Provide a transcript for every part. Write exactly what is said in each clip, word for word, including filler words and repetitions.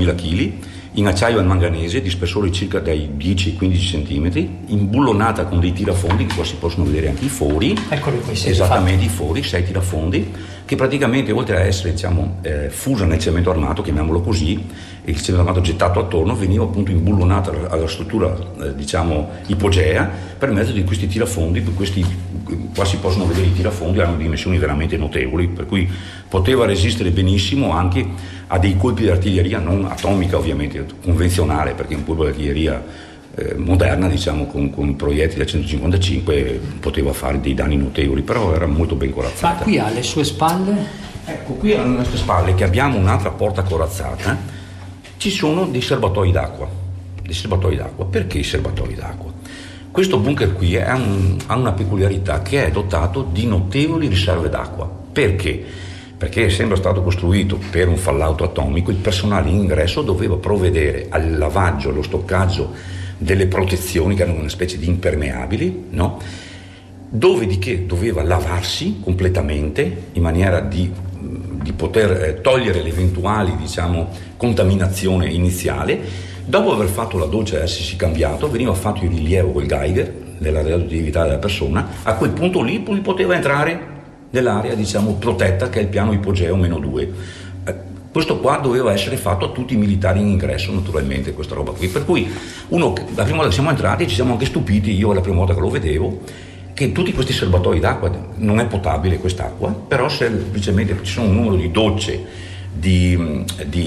duemila chili, in acciaio e manganese di spessore circa dai dieci ai quindici centimetri, imbullonata con dei tirafondi, che qua si possono vedere anche i fori. Eccoli qui, sì, esattamente i fori, sei tirafondi, che praticamente oltre a essere diciamo eh, fusa nel cemento armato, chiamiamolo così, il cemento armato gettato attorno, veniva appunto imbullonata alla struttura eh, diciamo ipogea per mezzo di questi tirafondi. Questi, qua si possono vedere i tirafondi, hanno dimensioni veramente notevoli, per cui poteva resistere benissimo anche a dei colpi di artiglieria non atomica, ovviamente convenzionale, perché un colpo di artiglieria eh, moderna, diciamo con, con proiettili da centocinquantacinque poteva fare dei danni notevoli, però era molto ben corazzata. Ma qui alle sue spalle? Ecco, qui alle nostre spalle, che abbiamo un'altra porta corazzata, ci sono dei serbatoi d'acqua. Dei serbatoi d'acqua. Perché i serbatoi d'acqua? Questo bunker qui è un, ha una peculiarità, che è dotato di notevoli riserve d'acqua. Perché? Perché essendo stato costruito per un fallout atomico, il personale in ingresso doveva provvedere al lavaggio, allo stoccaggio delle protezioni, che erano una specie di impermeabili, no? Dopodiché doveva lavarsi completamente in maniera di, di poter eh, togliere l'eventuale diciamo, contaminazione iniziale. Dopo aver fatto la doccia e essersi cambiato, veniva fatto il rilievo col Geiger della radioattività della persona. A quel punto lì poi poteva entrare nell'area diciamo protetta, che è il piano ipogeo meno due. Eh, questo qua doveva essere fatto a tutti i militari in ingresso, naturalmente, questa roba qui, per cui uno, la prima volta che siamo entrati ci siamo anche stupiti, io la prima volta che lo vedevo, che tutti questi serbatoi d'acqua, non è potabile quest'acqua, però semplicemente ci sono un numero di docce di,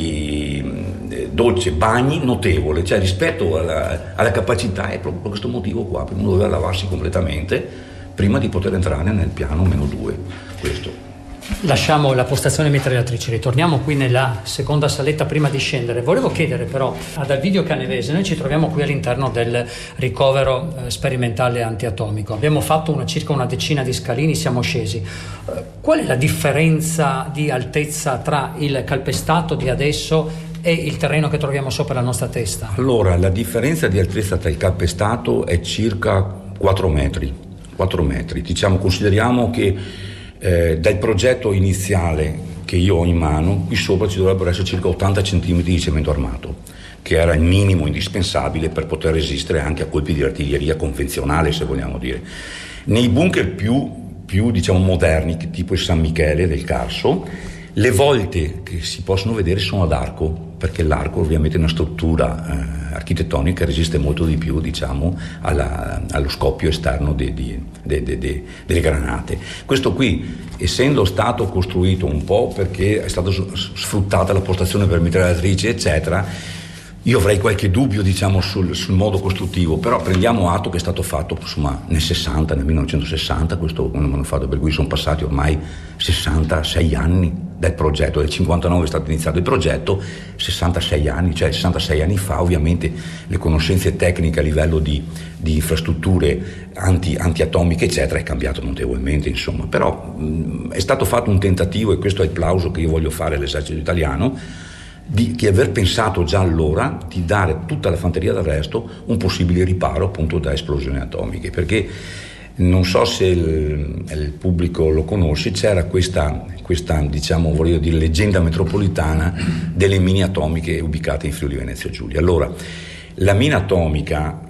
di docce, bagni notevole, cioè rispetto alla, alla capacità, è proprio per questo motivo qua, perché uno doveva lavarsi completamente prima di poter entrare nel piano meno due. Questo. Lasciamo la postazione mitragliatrice, ritorniamo qui nella seconda saletta prima di scendere. Volevo chiedere però ad Alvidio Canevese, noi ci troviamo qui all'interno del ricovero eh, sperimentale antiatomico, abbiamo fatto una, circa una decina di scalini, siamo scesi. Eh, qual è la differenza di altezza tra il calpestato di adesso e il terreno che troviamo sopra la nostra testa? Allora, la differenza di altezza tra il calpestato è circa quattro metri. quattro metri, diciamo, consideriamo che eh, dal progetto iniziale che io ho in mano, qui sopra ci dovrebbero essere circa ottanta centimetri di cemento armato, che era il minimo indispensabile per poter resistere anche a colpi di artiglieria convenzionale, se vogliamo dire. Nei bunker più, più diciamo moderni, tipo il San Michele del Carso, le volte che si possono vedere sono ad arco, perché l'arco ovviamente è una struttura eh, architettonica che resiste molto di più diciamo alla, allo scoppio esterno di, di, de, de, de, delle granate. Questo qui, essendo stato costruito un po' perché è stata sfruttata la postazione per mitragliatrici eccetera, io avrei qualche dubbio diciamo sul, sul modo costruttivo, però prendiamo atto che è stato fatto insomma nel sessanta, nel millenovecentosessanta questo manufatto, per cui sono passati ormai sessantasei anni dal progetto. Nel cinquantanove è stato iniziato il progetto, sessantasei anni, cioè sessantasei anni fa ovviamente le conoscenze tecniche a livello di, di infrastrutture anti, antiatomiche eccetera è cambiato notevolmente insomma, però mh, è stato fatto un tentativo, e questo è il plauso che io voglio fare all'esercito italiano, di, di aver pensato già allora di dare a tutta la fanteria d'arresto un possibile riparo appunto da esplosioni atomiche, perché non so se il, il pubblico lo conosce, c'era questa, questa diciamo voglio dire leggenda metropolitana delle mine atomiche ubicate in Friuli Venezia Giulia. Allora, la mina atomica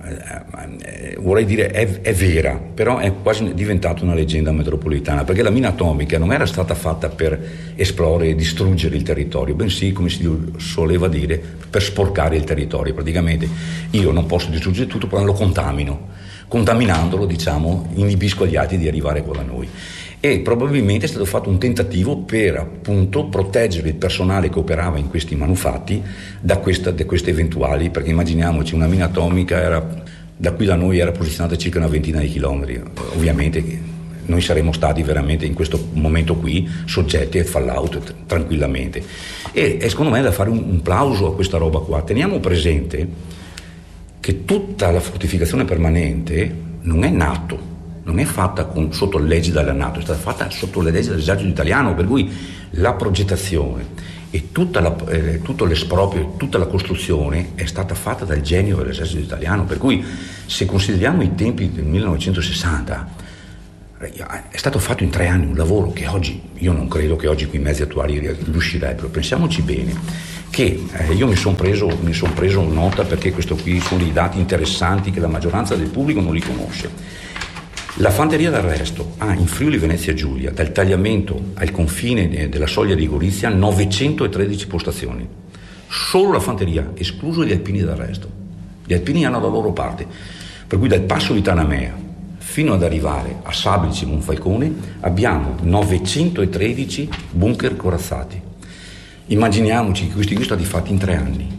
eh, vorrei dire è, è vera, però è quasi diventata una leggenda metropolitana, perché la mina atomica non era stata fatta per esplorare e distruggere il territorio, bensì, come si soleva dire, per sporcare il territorio. Praticamente io non posso distruggere tutto, però lo contamino. Contaminandolo, diciamo, inibisco gli altri di arrivare qua da noi. E probabilmente è stato fatto un tentativo per appunto proteggere il personale che operava in questi manufatti da, questa, da queste eventuali, perché immaginiamoci una mina atomica era, da qui da noi era posizionata circa una ventina di chilometri, ovviamente noi saremmo stati veramente in questo momento qui soggetti al fallout tranquillamente. E, e secondo me è da fare un, un plauso a questa roba qua. Teniamo presente che tutta la fortificazione permanente non è NATO, non è fatta con, sotto le leggi della NATO, è stata fatta sotto le leggi dell'esercito italiano, per cui la progettazione e tutta la, eh, tutto l'esproprio, tutta la costruzione è stata fatta dal genio dell'esercito italiano, per cui se consideriamo i tempi del millenovecentosessanta è stato fatto in tre anni un lavoro che oggi, io non credo che oggi qui i mezzi attuali riuscirebbero, pensiamoci bene. che eh, io mi sono preso, mi son preso nota, perché questo qui sono dei dati interessanti che la maggioranza del pubblico non li conosce. La Fanteria d'Arresto ha in Friuli Venezia Giulia, dal tagliamento al confine della soglia di Gorizia, novecentotredici postazioni. Solo la Fanteria, escluso gli alpini d'arresto. Gli alpini hanno la loro parte, per cui dal passo di Tanamea fino ad arrivare a Sablici Monfalcone abbiamo novecentotredici bunker corazzati. Immaginiamoci che questi qui sono stati fatti in tre anni,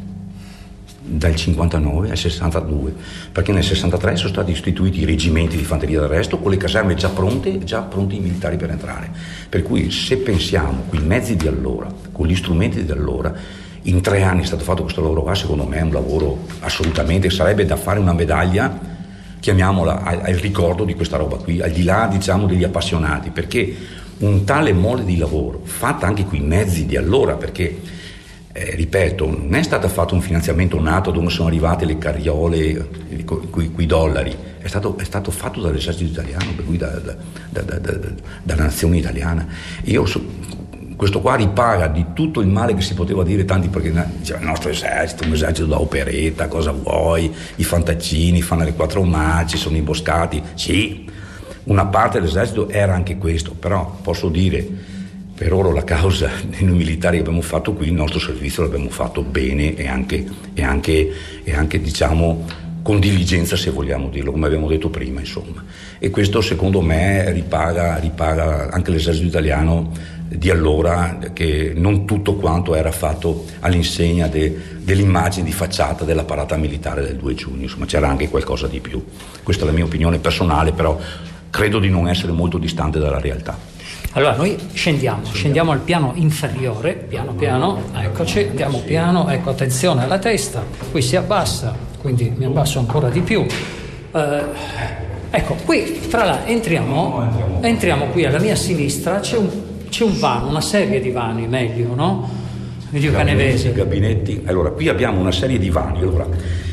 dal cinquantanove al sessantadue, perché nel sessantatré sono stati istituiti i reggimenti di fanteria d'arresto con le caserme già pronte, già pronti i militari per entrare. Per cui se pensiamo con i mezzi di allora, con gli strumenti di allora, in tre anni è stato fatto questo lavoro qua, secondo me è un lavoro assolutamente, sarebbe da fare una medaglia, chiamiamola, al, al ricordo di questa roba qui, al di là, diciamo, degli appassionati, perché un tale mole di lavoro, fatta anche con i mezzi di allora, perché, eh, ripeto, non è stato fatto un finanziamento nato dove sono arrivate le carriole con i dollari, è stato, è stato fatto dall'esercito italiano, per cui da, da, da, da, da, dalla nazione italiana. Io so, questo qua ripaga di tutto il male che si poteva dire, tanti, perché diceva il nostro esercito, un esercito da operetta, cosa vuoi, i fantaccini fanno le quattro marce, sono imboscati. Sì, una parte dell'esercito era anche questo, però posso dire, per ora la causa dei noi militari che abbiamo fatto qui, il nostro servizio l'abbiamo fatto bene e anche, e anche, e anche diciamo con diligenza, se vogliamo dirlo, come abbiamo detto prima, insomma. E questo secondo me ripaga, ripaga anche l'esercito italiano di allora, che non tutto quanto era fatto all'insegna de, dell'immagine di facciata della parata militare del due giugno, insomma c'era anche qualcosa di più. Questa è la mia opinione personale, però credo di non essere molto distante dalla realtà. Allora noi scendiamo, scendiamo al piano inferiore, piano piano, eccoci, andiamo piano, ecco, attenzione alla testa, qui si abbassa, quindi mi abbasso ancora di più. Eh, ecco, qui tra l'altro entriamo, entriamo qui alla mia sinistra, c'è un C'è un vano, una serie di vani, meglio, no? Video Canevese. Gabinetti. Allora, qui abbiamo una serie di vani. Allora,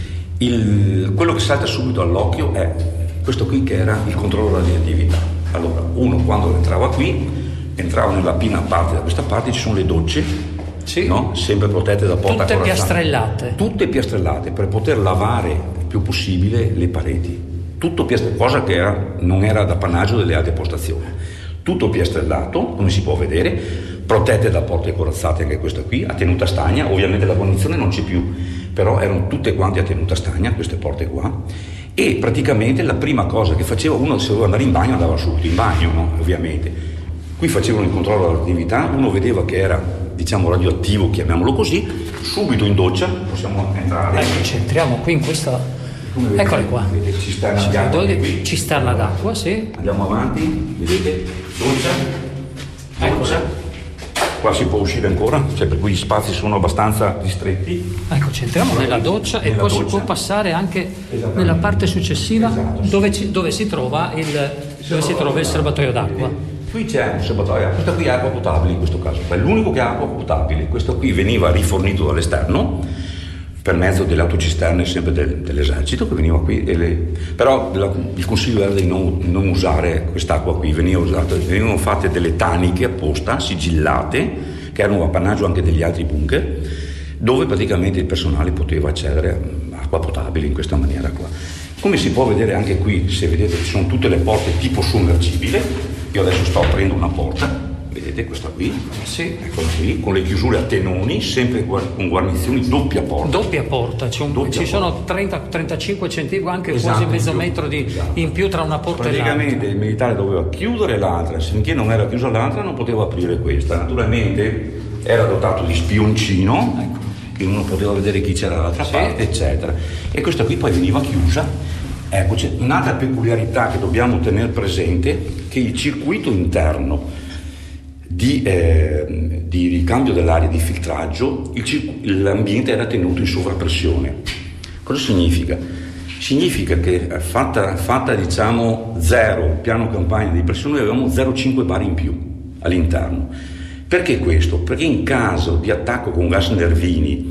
il, quello che salta subito all'occhio è questo qui, che era il controllo radioattività. Allora, uno quando entrava qui, entrava nella pina parte, da questa parte ci sono le docce, sì, no? Sempre protette da porta tutte corazzata. piastrellate. Tutte piastrellate, per poter lavare il più possibile le pareti. Tutto piastrellate, cosa che era, non era d'appannaggio delle altre postazioni. Tutto piastrellato, come si può vedere, protette da porte corazzate, anche questa qui, a tenuta stagna. Ovviamente la guarnizione non c'è più, però erano tutte quante a tenuta stagna, queste porte qua. E praticamente la prima cosa che faceva uno, se doveva andare in bagno, andava subito in bagno, no? Ovviamente. Qui facevano il controllo dell'attività, uno vedeva che era, diciamo, radioattivo, chiamiamolo così, subito in doccia, possiamo entrare. Eccoci, entriamo qui in questa... Eccole qua, vedete, cisterna d'acqua, cisterna d'acqua, sì. Andiamo avanti, vedete, doccia, doccia. Qua si può uscire ancora, cioè, per cui gli spazi sono abbastanza ristretti. Ecco, entriamo nella doccia e poi doccia. Si può passare anche nella parte successiva, esatto, dove, ci, dove si trova il, dove si trova il serbatoio d'acqua. Qui c'è un serbatoio, questo qui è acqua potabile in questo caso, è l'unico che ha acqua potabile. Questo qui veniva rifornito dall'esterno per mezzo delle autocisterne sempre del, dell'esercito, che veniva qui, e le, però la, il consiglio era di non, non usare quest'acqua qui, veniva usata, venivano fatte delle taniche apposta, sigillate, che erano appannaggio anche degli altri bunker, dove praticamente il personale poteva accedere a acqua potabile in questa maniera qua. Come si può vedere anche qui, se vedete, ci sono tutte le porte tipo sommergibile. Io adesso sto aprendo una porta, vedete questa qui, sì, eccola qui, con le chiusure a tenoni, sempre con guarnizioni doppia porta. Doppia porta, c'è un, doppia ci porta. Sono trenta trentacinque centimetri, anche esatto, quasi mezzo più, metro di, esatto. in più tra una porta e l'altra. Praticamente il militare doveva chiudere l'altra, finché non era chiusa l'altra non poteva aprire questa. Naturalmente era dotato di spioncino, ecco, che uno poteva vedere chi c'era dall'altra sì. parte, eccetera. E questa qui poi veniva chiusa. Ecco, c'è un'altra peculiarità che dobbiamo tenere presente, che il circuito interno Di, eh, di ricambio dell'aria, di filtraggio, il, l'ambiente era tenuto in sovrappressione. Cosa significa? Significa che fatta, fatta diciamo zero piano campagna di pressione, noi avevamo zero virgola cinque bar in più all'interno. Perché questo? Perché in caso di attacco con gas nervini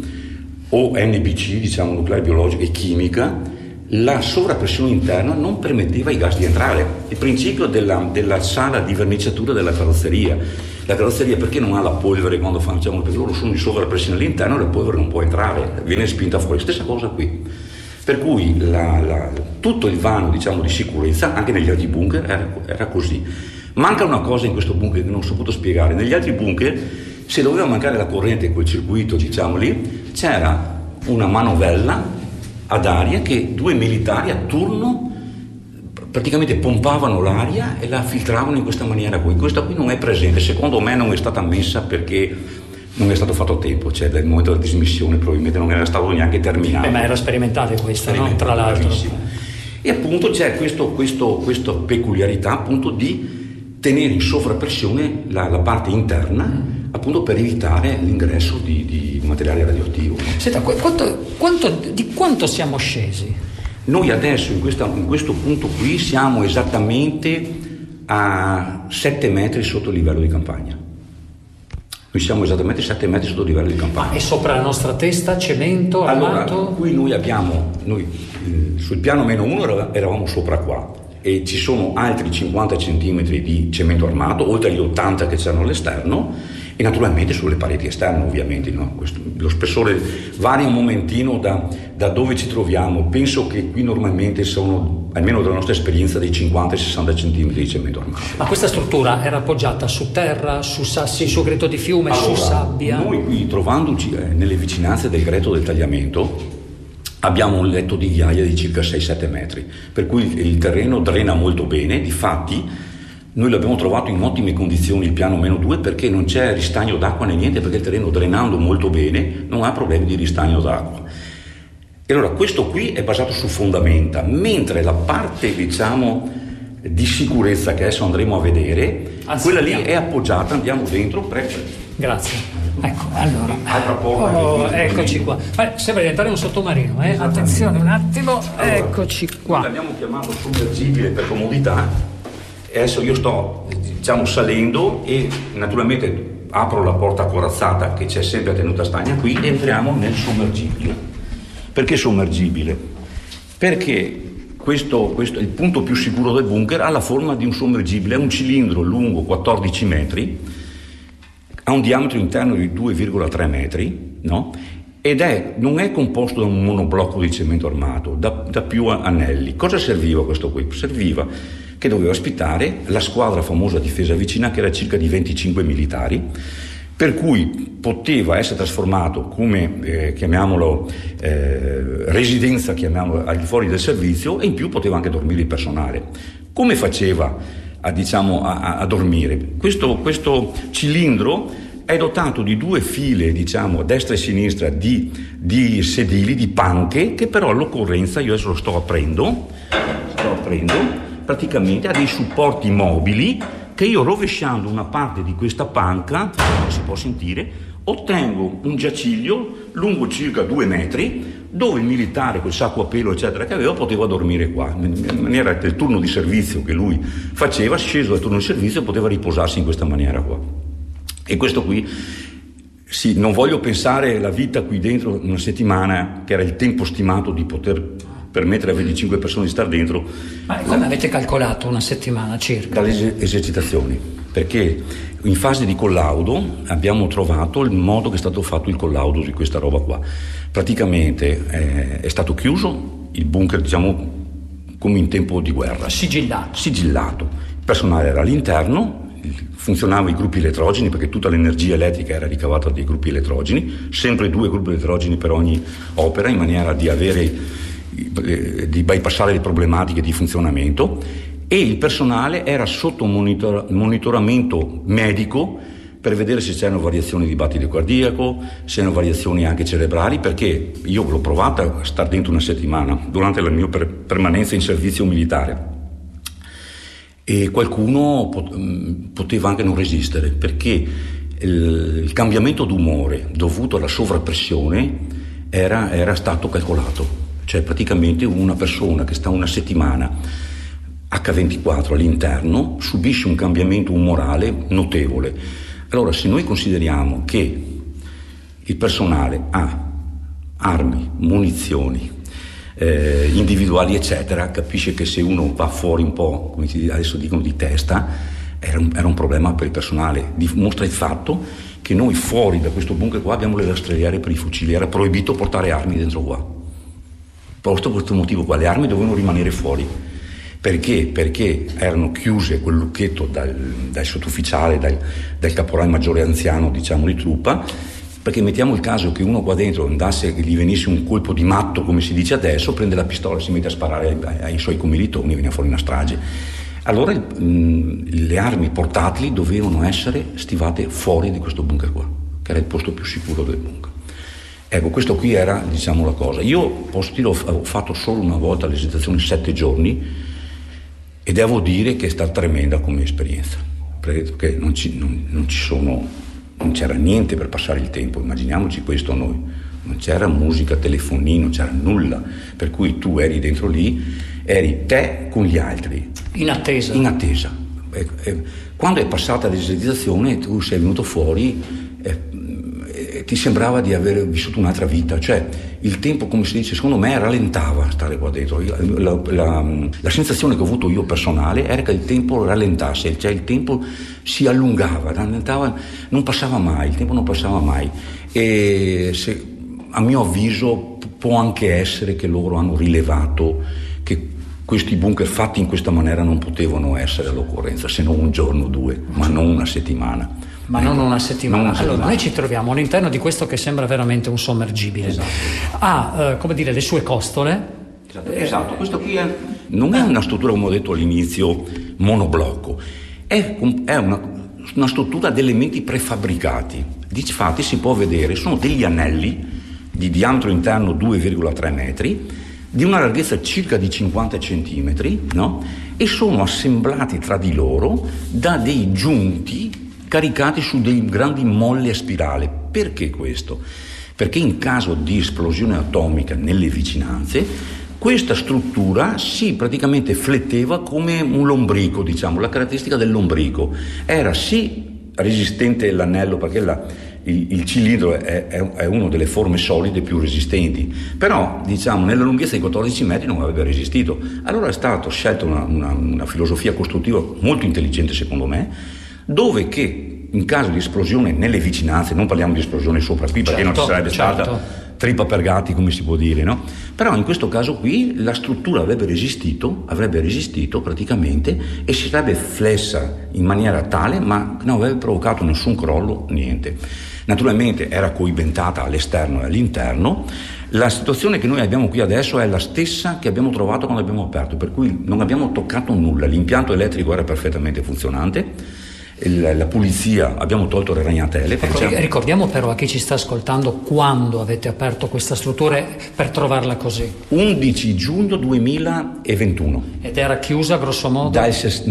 o N B C, diciamo nucleare biologico e chimica, la sovrappressione interna non permetteva ai gas di entrare. Il principio della, della sala di verniciatura della carrozzeria. la carrozzeria perché non ha la polvere quando facciamo, perché loro sono di sovrapressione all'interno e la polvere non può entrare, viene spinta fuori, stessa cosa qui. Per cui la, la, tutto il vano, diciamo, di sicurezza, anche negli altri bunker, era, era così. Manca una cosa in questo bunker che non ho saputo spiegare. Negli altri bunker, se doveva mancare la corrente, quel circuito, diciamo lì, c'era una manovella ad aria che due militari a turno praticamente pompavano l'aria e la filtravano in questa maniera qui. Questa qui non è presente, secondo me non è stata messa perché non è stato fatto tempo, cioè dal momento della dismissione probabilmente non era stato neanche terminato. Eh, ma era sperimentale questa, no? Tra l'altro. Bravissimo. E appunto c'è questo, questo, questa peculiarità appunto di tenere in sovrappressione la, la parte interna, mm. appunto per evitare l'ingresso di, di materiale radioattivo. Senta, quanto, quanto, di quanto siamo scesi? Noi adesso in, questa, in questo punto qui siamo esattamente a sette metri sotto il livello di campagna. Noi siamo esattamente sette metri sotto il livello di campagna. E sopra la nostra testa cemento armato? Allora, qui noi abbiamo, noi, eh, sul piano meno uno eravamo sopra qua e ci sono altri cinquanta centimetri di cemento armato, oltre agli ottanta che c'erano all'esterno, e naturalmente sulle pareti esterne ovviamente, no? Questo, lo spessore varia un momentino da, da dove ci troviamo. Penso che qui normalmente sono, almeno dalla nostra esperienza, dei cinquanta sessanta centimetri di cemento armato. Ma questa struttura era appoggiata su terra, su sassi, su greto di fiume, allora, su sabbia? Noi qui, trovandoci eh, nelle vicinanze del greto del tagliamento, abbiamo un letto di ghiaia di circa sei sette metri, per cui il, il terreno drena molto bene. Difatti noi l'abbiamo trovato in ottime condizioni il piano meno due perché non c'è ristagno d'acqua né niente, perché il terreno, drenando molto bene, non ha problemi di ristagno d'acqua. E allora questo qui è basato su fondamenta, mentre la parte, diciamo, di sicurezza che adesso andremo a vedere, Anzi, quella lì è appoggiata, andiamo dentro, prego. Grazie. Ecco, allora. Altra porta. Oh, eccoci qua. Ma sembra diventare un sottomarino, eh? Attenzione un attimo, allora, eccoci qua. L'abbiamo chiamato sommergibile per comodità. Adesso io sto, diciamo, salendo e naturalmente apro la porta corazzata che c'è sempre a tenuta stagna qui e entriamo nel sommergibile. Perché sommergibile? Perché questo, questo, il punto più sicuro del bunker ha la forma di un sommergibile, è un cilindro lungo quattordici metri, ha un diametro interno di due virgola tre metri, no? Ed è, non è composto da un monoblocco di cemento armato, da, da più anelli. Cosa serviva questo qui? Serviva che doveva ospitare la squadra famosa difesa vicina, che era circa di venticinque militari, per cui poteva essere trasformato come, eh, chiamiamolo, eh, residenza, chiamiamolo, al di fuori del servizio, e in più poteva anche dormire il personale. Come faceva a, diciamo, a, a dormire? Questo, questo cilindro è dotato di due file, diciamo, a destra e a sinistra di, di sedili, di panche, che però all'occorrenza, io adesso lo sto aprendo, sto aprendo, praticamente ha dei supporti mobili che io, rovesciando una parte di questa panca, si può sentire, ottengo un giaciglio lungo circa due metri, dove il militare col sacco a pelo eccetera che aveva poteva dormire qua, in maniera che il turno di servizio che lui faceva, sceso dal turno di servizio, poteva riposarsi in questa maniera qua. E questo qui, sì, non voglio pensare la vita qui dentro una settimana, che era il tempo stimato di poter permettere a venticinque persone di stare dentro. Ma come avete calcolato una settimana circa? Dalle esercitazioni, perché in fase di collaudo abbiamo trovato il modo che è stato fatto il collaudo di questa roba qua. Praticamente eh, è stato chiuso il bunker, diciamo, come in tempo di guerra. Sigillato. Sigillato. Il personale era all'interno, funzionavano i gruppi elettrogeni, perché tutta l'energia elettrica era ricavata dai gruppi elettrogeni, sempre due gruppi elettrogeni per ogni opera, in maniera di avere di bypassare le problematiche di funzionamento, e il personale era sotto monitor- monitoramento medico per vedere se c'erano variazioni di battito cardiaco, se c'erano variazioni anche cerebrali, perché io l'ho provata a stare dentro una settimana durante la mia per- permanenza in servizio militare, e qualcuno pot- poteva anche non resistere, perché il, il cambiamento d'umore dovuto alla sovrappressione era, era stato calcolato. Cioè praticamente una persona che sta una settimana acca ventiquattro all'interno subisce un cambiamento umorale notevole. Allora, se noi consideriamo che il personale ha armi, munizioni eh, individuali eccetera, capisce che se uno va fuori un po', come adesso dicono, di testa, era un, era un problema per il personale. Dimostra il fatto che noi fuori da questo bunker qua abbiamo le rastrelliere per i fucili, era proibito portare armi dentro qua. Proprio per questo motivo qua, le armi dovevano rimanere fuori. Perché? Perché erano chiuse quel lucchetto dal, dal sottufficiale, dal, dal caporale maggiore anziano, diciamo, di truppa, perché mettiamo il caso che uno qua dentro andasse, che gli venisse un colpo di matto, come si dice adesso, prende la pistola, si mette a sparare ai, ai suoi commilitoni e viene fuori una strage. Allora mh, le armi portatili dovevano essere stivate fuori di questo bunker qua, che era il posto più sicuro del bunker. Ecco, questo qui era, diciamo, la cosa. Io posso dire, ho fatto solo una volta l'esercitazione sette giorni, e devo dire che è stata tremenda come esperienza, perché non, ci, non, non ci sono, non c'era niente per passare il tempo, immaginiamoci questo noi, non c'era musica, telefonino, non c'era nulla, per cui tu eri dentro lì, eri te con gli altri. In attesa. In attesa. E, e, quando è passata l'esercitazione tu sei venuto fuori e, e ti sembrava di aver vissuto un'altra vita, cioè il tempo, come si dice, secondo me rallentava stare qua dentro. La, la, la sensazione che ho avuto io personale era che il tempo rallentasse, cioè il tempo si allungava, rallentava, non passava mai, il tempo non passava mai. E se, a mio avviso può anche essere che loro hanno rilevato che questi bunker fatti in questa maniera non potevano essere all'occorrenza, se non un giorno o due, ma non una settimana. Ma ecco, non una settimana. Non una allora, settimana. Noi ci troviamo all'interno di questo che sembra veramente un sommergibile. Esatto. Ha, eh, come dire, le sue costole. Esatto, esatto. Questo qui è, non è una struttura, come ho detto all'inizio, monoblocco, è, è una, una struttura ad elementi prefabbricati. Difatti si può vedere, sono degli anelli di diametro interno due virgola tre metri, di una larghezza circa di cinquanta centimetri, no? E sono assemblati tra di loro da dei giunti caricati su dei grandi molli a spirale. Perché questo? Perché in caso di esplosione atomica nelle vicinanze questa struttura si praticamente fletteva come un lombrico, diciamo, la caratteristica del lombrico era sì resistente l'anello, perché la, il, il cilindro è, è, è una delle forme solide più resistenti, però diciamo nella lunghezza di quattordici metri non avrebbe resistito. Allora è stata scelta una, una, una filosofia costruttiva molto intelligente, secondo me, dove che in caso di esplosione nelle vicinanze, non parliamo di esplosione sopra qui, perché certo, non ci sarebbe certo. stata trippa per gatti, come si può dire, no? Però in questo caso qui la struttura avrebbe resistito, avrebbe resistito praticamente e si sarebbe flessa in maniera tale, ma non avrebbe provocato nessun crollo, niente. Naturalmente era coibentata all'esterno e all'interno. La situazione che noi abbiamo qui adesso è la stessa che abbiamo trovato quando abbiamo aperto, per cui non abbiamo toccato nulla, l'impianto elettrico era perfettamente funzionante. La pulizia, abbiamo tolto le ragnatele. Ecco, ricordiamo però a chi ci sta ascoltando quando avete aperto questa struttura per trovarla così. undici giugno duemilaventuno. Ed era chiusa grosso modo? Dal,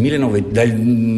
dal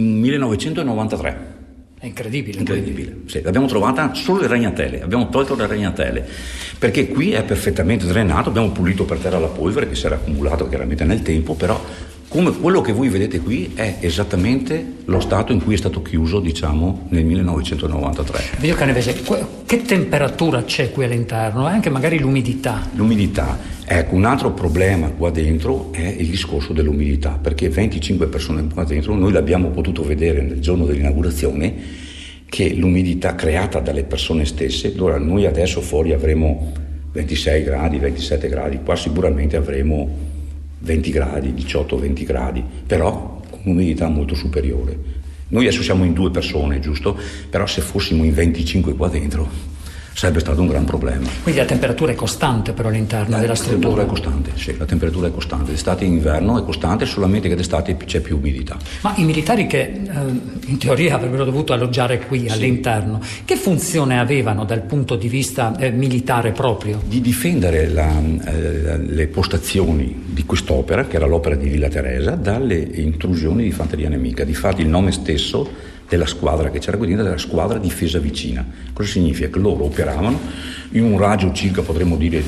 millenovecentonovantatré. È incredibile. Incredibile. Sì, l'abbiamo trovata solo le ragnatele, abbiamo tolto le ragnatele, perché qui è perfettamente drenato, abbiamo pulito per terra la polvere che si era accumulato chiaramente nel tempo, però come quello che voi vedete qui è esattamente lo stato in cui è stato chiuso, diciamo, nel millenovecentonovantatré. Vito Canevese, che temperatura c'è qui all'interno? E anche magari l'umidità? L'umidità, ecco, un altro problema qua dentro è il discorso dell'umidità, perché venticinque persone qua dentro, noi l'abbiamo potuto vedere nel giorno dell'inaugurazione, che l'umidità creata dalle persone stesse, allora noi adesso fuori avremo ventisei gradi, ventisette gradi, qua sicuramente avremo venti gradi, diciotto venti gradi, però con un'umidità molto superiore. Noi adesso siamo in due persone, giusto? Però se fossimo in venticinque qua dentro sarebbe stato un gran problema. Quindi la temperatura è costante però all'interno la della struttura? La temperatura è costante, sì, la temperatura è costante. D'estate e inverno è costante, solamente che d'estate c'è più umidità. Ma i militari che eh, in teoria avrebbero dovuto alloggiare qui, sì, all'interno, che funzione avevano dal punto di vista eh, militare proprio? Di difendere la, eh, le postazioni di quest'opera, che era l'opera di Villa Teresa, dalle intrusioni di fanteria nemica. Difatti il nome stesso della squadra che c'era qui dentro, della squadra difesa vicina. Cosa significa? Che loro operavano in un raggio circa, potremmo dire,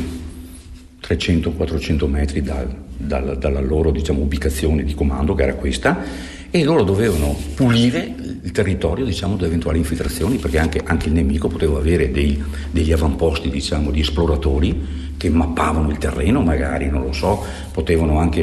trecento quattrocento metri dal, dal, dalla loro, diciamo, ubicazione di comando, che era questa, e loro dovevano pulire il territorio, diciamo, da eventuali infiltrazioni, perché anche, anche il nemico poteva avere dei, degli avamposti, diciamo, di esploratori che mappavano il terreno, magari, non lo so, potevano anche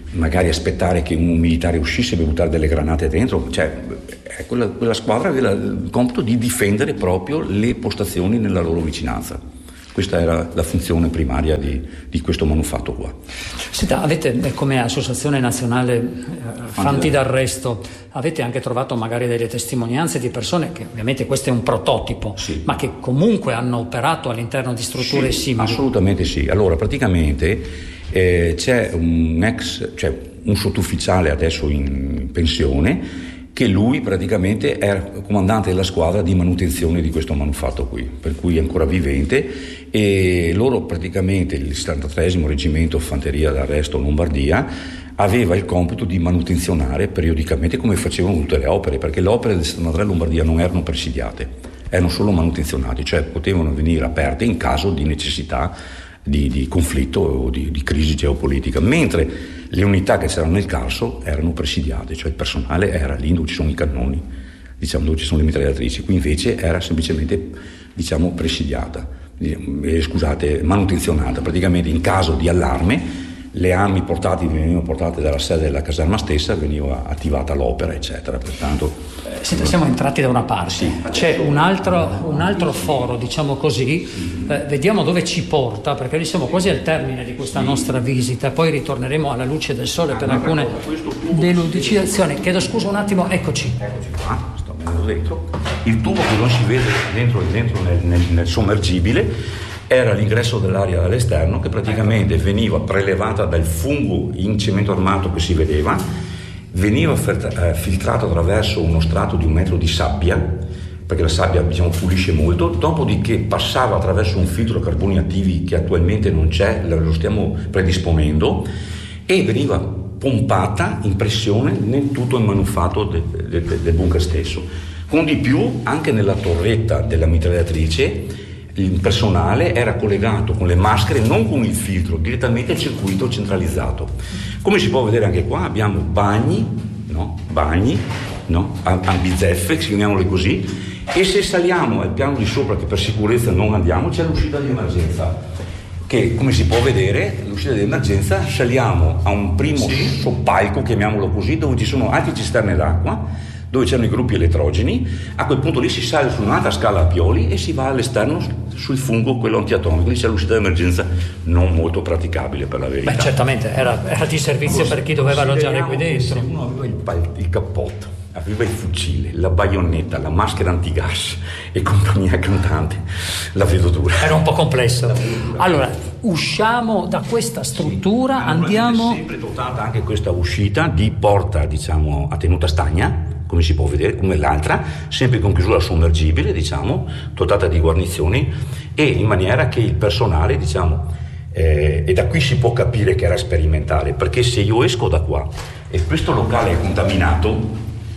magari aspettare che un militare uscisse e buttare delle granate dentro, cioè quella, quella squadra aveva il compito di difendere proprio le postazioni nella loro vicinanza. Questa era la funzione primaria di, di questo manufatto qua. Senta, avete come Associazione Nazionale eh, Fanti d'Arresto, avete anche trovato magari delle testimonianze di persone che ovviamente questo è un prototipo, sì, ma che comunque hanno operato all'interno di strutture sì, simili? Assolutamente sì. Allora praticamente eh, c'è un ex, cioè un sottufficiale adesso in pensione, che lui praticamente era comandante della squadra di manutenzione di questo manufatto qui, per cui è ancora vivente, e loro praticamente, il settantotreesimo Reggimento Fanteria d'Arresto Lombardia, aveva il compito di manutenzionare periodicamente come facevano tutte le opere, perché le opere del settantatré Lombardia non erano presidiate, erano solo manutenzionate, cioè potevano venire aperte in caso di necessità di, di conflitto o di, di crisi geopolitica, mentre le unità che c'erano nel Carso erano presidiate, cioè il personale era lì dove ci sono i cannoni, diciamo dove ci sono le mitragliatrici, qui invece era semplicemente, diciamo, presidiata, eh, scusate, manutenzionata. Praticamente in caso di allarme le armi portate venivano portate dalla sede della caserma stessa, veniva attivata l'opera, eccetera. Pertanto Senta, siamo entrati da una parte, sì, c'è un altro, un altro foro, diciamo così, eh, vediamo dove ci porta, perché noi siamo quasi al termine di questa nostra visita, poi ritorneremo alla luce del sole per alcune delucidazioni. Chiedo scusa un attimo, eccoci. Eccoci qua, sto venendo dentro. Il tubo che non si vede dentro, dentro nel, nel, nel sommergibile era l'ingresso dell'aria dall'esterno, che praticamente veniva prelevata dal fungo in cemento armato che si vedeva, veniva filtrato attraverso uno strato di un metro di sabbia, perché la sabbia, diciamo, pulisce molto, dopodiché passava attraverso un filtro a carboni attivi che attualmente non c'è, lo stiamo predisponendo, e veniva pompata in pressione in tutto il manufatto del, del, del bunker stesso. Con di più, anche nella torretta della mitragliatrice il personale era collegato con le maschere, non con il filtro, direttamente al circuito centralizzato. Come si può vedere anche qua abbiamo bagni, no? Bagni, no? Ambizeffe, chiamiamole così, e se saliamo al piano di sopra, che per sicurezza non andiamo, c'è l'uscita di emergenza, che come si può vedere, l'uscita di emergenza, saliamo a un primo sì. soppalco, chiamiamolo così, dove ci sono altre cisterne d'acqua, dove c'erano i gruppi elettrogeni. A quel punto lì si sale su un'altra scala a pioli e si va all'esterno sul fungo, quello antiatomico. Lì c'è l'uscita d'emergenza non molto praticabile, per la verità. Beh, certamente era, era di servizio per chi doveva alloggiare qui dentro. Uno aveva il, il cappotto, aveva il fucile, la baionetta, la maschera antigas e compagnia cantante, la vedo dura. Era un po' complesso. Allora, usciamo da questa struttura, sì, andiamo... È sempre dotata anche questa uscita di porta, diciamo, a tenuta stagna, come si può vedere, come l'altra, sempre con chiusura sommergibile, diciamo, dotata di guarnizioni, e in maniera che il personale, diciamo, eh, e da qui si può capire che era sperimentale, perché se io esco da qua e questo locale è contaminato,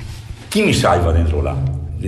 chi mi salva dentro là?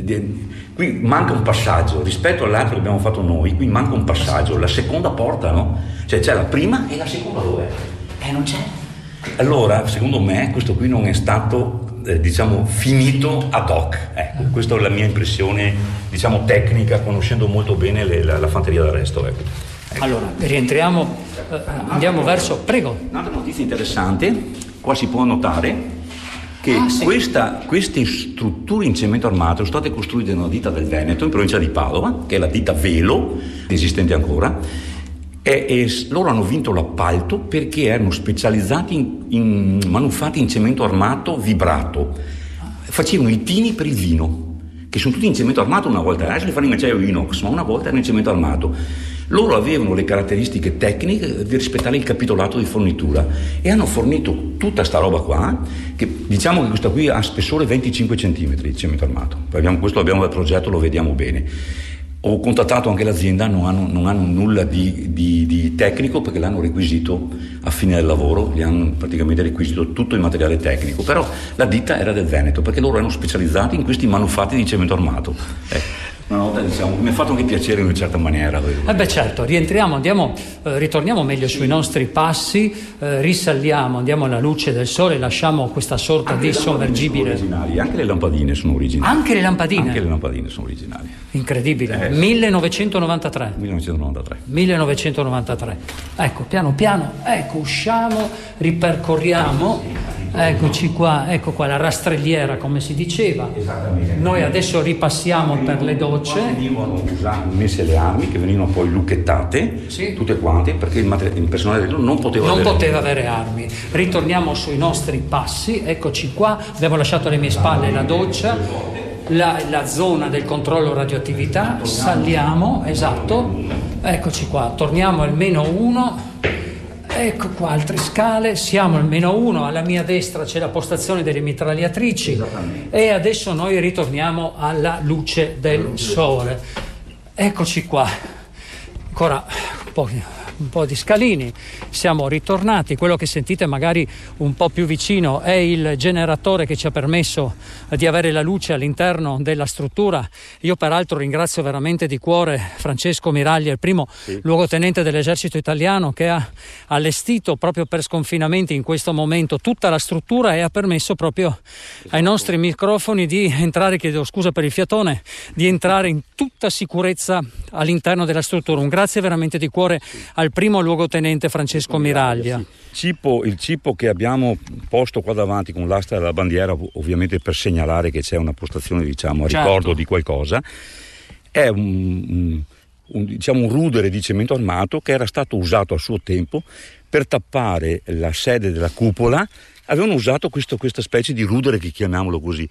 Qui manca un passaggio, rispetto all'altro che abbiamo fatto noi, qui manca un passaggio, la seconda porta, no? Cioè c'è la prima e la seconda dove? Eh, non c'è. Allora, secondo me, questo qui non è stato... Eh, diciamo finito ad hoc, ecco, questa è la mia impressione, diciamo, tecnica, conoscendo molto bene le, la, la fanteria d'arresto, ecco. Ecco. Allora rientriamo, eh, andiamo verso, prego. Un'altra notizia interessante, qua si può notare che ah, sì. questa, queste strutture in cemento armato sono state costruite da una ditta del Veneto in provincia di Padova, che è la ditta Velo, esistente ancora. E, e loro hanno vinto l'appalto perché erano specializzati in, in manufatti in cemento armato vibrato. Facevano i tini per il vino, che sono tutti in cemento armato una volta, adesso li fanno in acciaio inox, ma una volta erano in cemento armato. Loro avevano le caratteristiche tecniche di rispettare il capitolato di fornitura e hanno fornito tutta sta roba qua, che diciamo che questa qui ha spessore venticinque centimetri di cemento armato. Abbiamo, questo abbiamo dal progetto, lo vediamo bene. Ho contattato anche l'azienda, non hanno, non hanno nulla di, di, di tecnico, perché l'hanno requisito a fine del lavoro, gli hanno praticamente requisito tutto il materiale tecnico, però la ditta era del Veneto, perché loro erano specializzati in questi manufatti di cemento armato. Eh. Una volta, diciamo, mi ha fatto anche piacere in una certa maniera. Eh beh certo, rientriamo, andiamo, eh, ritorniamo meglio sui nostri passi, eh, risaliamo, andiamo alla luce del sole, lasciamo questa sorta anche di sommergibile. Anche le lampadine sono originali. Anche le lampadine? Anche le lampadine sono originali. Incredibile. Eh, millenovecentonovantatré. millenovecentonovantatré. millenovecentonovantatré. Ecco, piano piano, ecco, usciamo, ripercorriamo. Eccoci qua, ecco qua la rastrelliera, come si diceva. Esattamente. Noi adesso ripassiamo per le docce. Venivano messe le armi che venivano poi lucchettate, sì, tutte quante, perché il, mater- il personale non poteva non avere poteva avere armi. Ritorniamo sui nostri passi, eccoci qua, abbiamo lasciato alle mie spalle la doccia, la, la zona del controllo radioattività, saliamo, esatto, eccoci qua, torniamo al meno uno. Ecco qua altre scale, siamo al meno uno, alla mia destra c'è la postazione delle mitragliatrici e adesso noi ritorniamo alla luce del sole. Eccoci qua, ancora un po', un po' di scalini, siamo ritornati. Quello che sentite magari un po' più vicino è il generatore che ci ha permesso di avere la luce all'interno della struttura. Io peraltro ringrazio veramente di cuore Francesco Miraglia, il primo sì. luogotenente dell'esercito italiano, che ha allestito proprio per sconfinamenti in questo momento tutta la struttura e ha permesso proprio esatto. ai nostri microfoni di entrare, chiedo scusa per il fiatone, di entrare in tutta sicurezza all'interno della struttura. Un grazie veramente di cuore sì. al primo luogotenente Francesco Miraglia. Sì. Cipo, il cipo che abbiamo posto qua davanti con l'asta della bandiera, ovviamente per segnalare che c'è una postazione, diciamo, a certo. ricordo di qualcosa, è un, un, un, diciamo, un rudere di cemento armato che era stato usato a suo tempo per tappare la sede della cupola. Avevano usato questo, questa specie di rudere, che chiamiamolo così.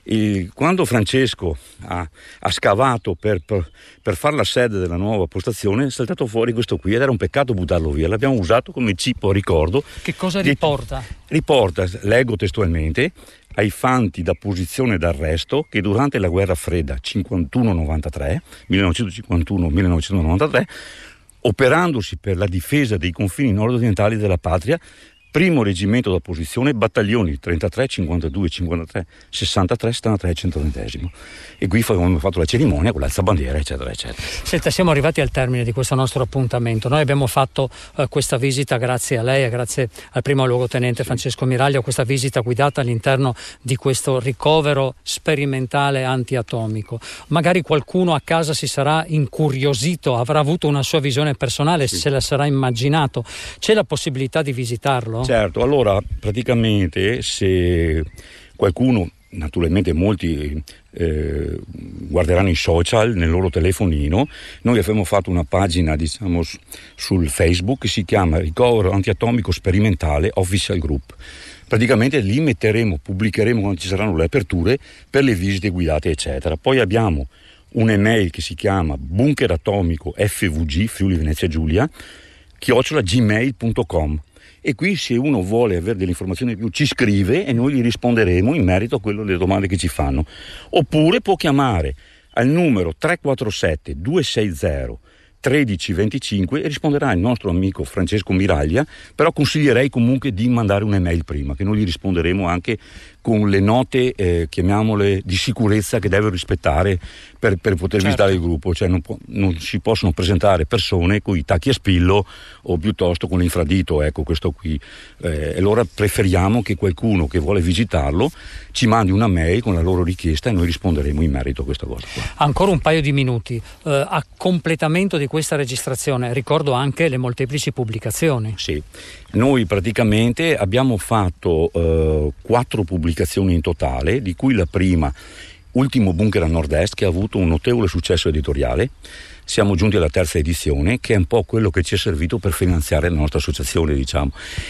E quando Francesco ha, ha scavato per, per, per fare la sede della nuova postazione, è saltato fuori questo qui ed era un peccato buttarlo via. L'abbiamo usato come cipo a ricordo. Che cosa riporta? Riporta, leggo testualmente, ai fanti da posizione d'arresto che durante la guerra fredda cinquantuno novantatré, millenovecentocinquantuno millenovecentonovantatré, operandosi per la difesa dei confini nord-orientali della patria, primo reggimento da posizione, battaglioni trentatré, cinquantadue, cinquantatré, sessantatré, settantatré e centoventesimo. E qui abbiamo fatto la cerimonia con l'alzabandiera, eccetera, eccetera. Senta, siamo arrivati al termine di questo nostro appuntamento. Noi abbiamo fatto uh, questa visita grazie a lei e grazie al primo luogotenente sì. Francesco Miraglia, questa visita guidata all'interno di questo ricovero sperimentale antiatomico. Magari qualcuno a casa si sarà incuriosito, avrà avuto una sua visione personale, sì. se la sarà immaginato. C'è la possibilità di visitarlo? Certo, allora praticamente se qualcuno, naturalmente molti eh, guarderanno i social nel loro telefonino, noi abbiamo fatto una pagina, diciamo, sul Facebook che si chiama Ricovero Antiatomico Sperimentale Official Group. Praticamente lì metteremo, pubblicheremo quando ci saranno le aperture per le visite guidate, eccetera. Poi abbiamo un'email che si chiama bunkeratomico fvg Friuli Venezia Giulia chiocciola gmail punto com. E qui, se uno vuole avere delle informazioni in più, ci scrive e noi gli risponderemo in merito a quello delle domande che ci fanno. Oppure può chiamare al numero tre quattro sette due sei zero uno tre due cinque e risponderà il nostro amico Francesco Miraglia, però consiglierei comunque di mandare un'email prima, che noi gli risponderemo anche con le note, eh, chiamiamole, di sicurezza che deve rispettare per, per poter certo. visitare il gruppo. Cioè non, può, non si possono presentare persone con i tacchi a spillo o piuttosto con l'infradito, ecco questo qui. Eh, allora preferiamo che qualcuno che vuole visitarlo ci mandi una mail con la loro richiesta e noi risponderemo in merito a questa cosa qua. Ancora un paio di minuti. Eh, a completamento di questa registrazione ricordo anche le molteplici pubblicazioni. Sì, noi praticamente abbiamo fatto eh, quattro pubblicazioni in totale, di cui la prima, Ultimo bunker a nord-est, che ha avuto un notevole successo editoriale. Siamo giunti alla terza edizione, che è un po' quello che ci è servito per finanziare la nostra associazione, diciamo.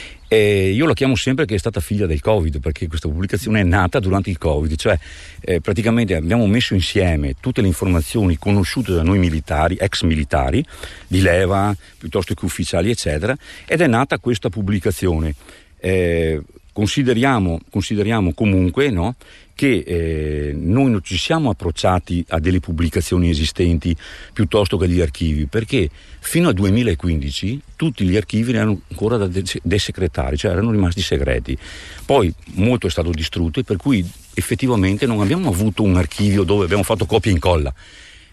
E io la chiamo sempre che è stata figlia del Covid, perché questa pubblicazione è nata durante il Covid, cioè eh, praticamente abbiamo messo insieme tutte le informazioni conosciute da noi militari, ex militari, di leva, piuttosto che ufficiali, eccetera, ed è nata questa pubblicazione. Eh, consideriamo, consideriamo comunque, no, che eh, noi non ci siamo approcciati a delle pubblicazioni esistenti piuttosto che agli archivi, perché fino al duemilaquindici tutti gli archivi erano ancora da desecretari, cioè erano rimasti segreti. Poi molto è stato distrutto e per cui effettivamente non abbiamo avuto un archivio dove abbiamo fatto copia e incolla.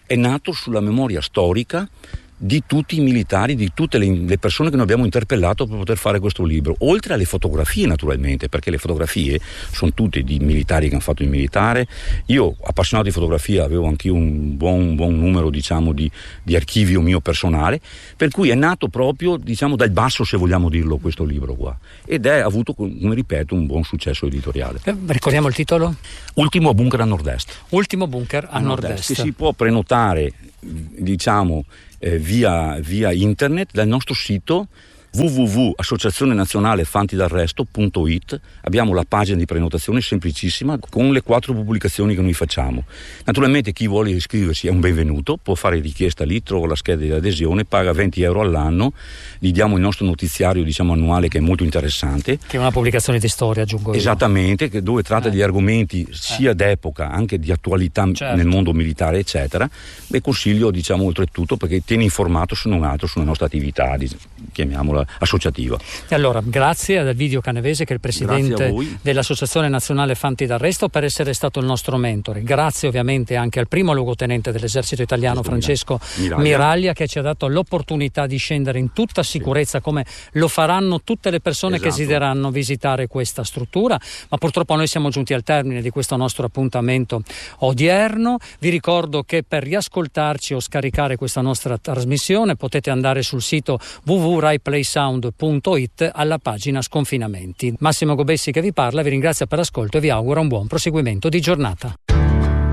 è nato sulla memoria storica di tutti i militari, di tutte le, le persone che noi abbiamo interpellato per poter fare questo libro, oltre alle fotografie naturalmente, perché le fotografie sono tutte di militari che hanno fatto il militare. Io, appassionato di fotografia, avevo anche un buon, buon numero, diciamo, di, di archivio mio personale, per cui è nato proprio, diciamo, dal basso, se vogliamo dirlo, questo libro qua, ed è avuto, come ripeto, un buon successo editoriale. Eh, ricordiamo il titolo? Ultimo bunker a nord-est. Ultimo bunker a, a nord-est. nord-est. Che si può prenotare, diciamo, eh, via, via internet dal nostro sito w w w punto associazione nazionale fanti d'arresto punto i t. Abbiamo la pagina di prenotazione semplicissima con le quattro pubblicazioni che noi facciamo. Naturalmente chi vuole iscriversi è un benvenuto, può fare richiesta lì, trova la scheda di adesione, paga venti euro all'anno, gli diamo il nostro notiziario, diciamo, annuale, che è molto interessante, che è una pubblicazione di storia, aggiungo io. Esattamente, che dove tratta eh. di argomenti sia eh. d'epoca, anche di attualità, certo, nel mondo militare eccetera. E consiglio, diciamo, oltretutto, perché tiene informato se non altro sulla nostra attività, chiamiamola associativa. E allora, grazie ad Elvidio Canevese, che è il presidente dell'Associazione Nazionale Fanti d'Arresto, per essere stato il nostro mentore. Grazie ovviamente anche al primo luogotenente dell'Esercito Italiano, Francesco Miraglia. Miraglia, che ci ha dato l'opportunità di scendere in tutta sicurezza, sì, come lo faranno tutte le persone, esatto, che desideranno visitare questa struttura. Ma purtroppo noi siamo giunti al termine di questo nostro appuntamento odierno. Vi ricordo che per riascoltarci o scaricare questa nostra trasmissione potete andare sul sito w w w punto rai play sound punto i t alla pagina Sconfinamenti. Massimo Gobessi che vi parla vi ringrazia per l'ascolto e vi augura un buon proseguimento di giornata.